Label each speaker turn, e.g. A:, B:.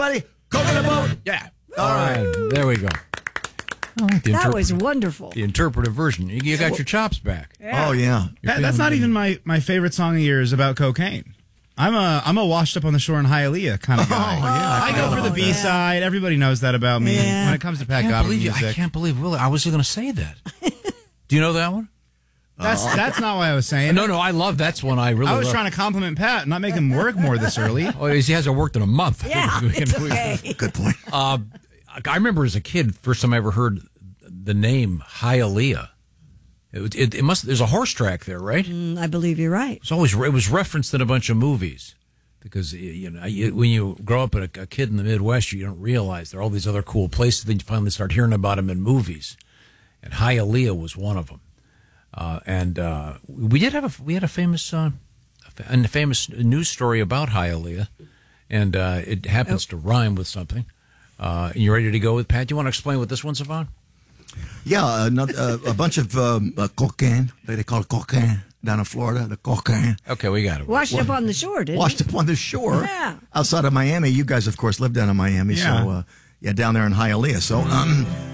A: everybody. Coconut boat.
B: Yeah.
A: All right.
B: There we go.
C: That was wonderful.
B: The interpretive version. You got your chops back.
A: Oh, yeah.
D: That's not even my favorite song of yours about cocaine. I'm a washed up on the shore in Hialeah kind of guy. I go for the B-side. Everybody knows that about me.
C: Yeah.
D: When it comes to Pat Godwin music.
B: I can't believe Willie. I was going to say that. Do you know that one?
D: That's not what I was saying.
B: No, I love that's one I really
D: I was
B: love.
D: trying to compliment Pat, not make him work more this early.
B: Oh, he hasn't worked in a month.
C: Yeah, it's okay.
A: Good point.
B: I remember as a kid, first time I ever heard the name Hialeah. It must. There's a horse track there, right?
C: I believe you're right.
B: It was referenced in a bunch of movies because when you grow up a kid in the Midwest, you don't realize there are all these other cool places. Then you finally start hearing about them in movies, and Hialeah was one of them. We had a famous news story about Hialeah, and it happens to rhyme with something. You ready to go with Pat? Do you want to explain what this one's about?
A: Yeah, a bunch of cocaine. They call it cocaine down in Florida. The cocaine.
B: Okay, we got it.
C: Washed up on the shore, didn't
A: Washed up on the shore.
C: Yeah.
A: Outside of Miami. You guys, of course, live down in Miami.
D: Yeah.
A: So, down there in Hialeah. So,